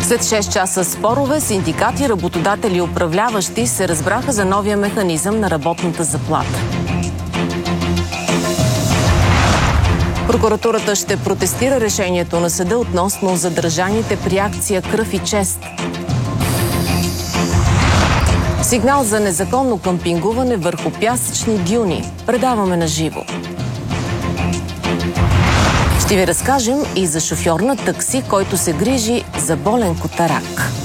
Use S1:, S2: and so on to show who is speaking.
S1: След 6 часа спорове, синдикати, работодатели и управляващи се разбраха за новия механизъм на работната заплата. Прокуратурата ще протестира решението на съда относно задържаните при акция "Кръв и чест". Сигнал за незаконно къмпингуване върху пясъчни дюни. Предаваме на живо. Ще ви разкажем и за шофьор на такси, който се грижи за болен котарак.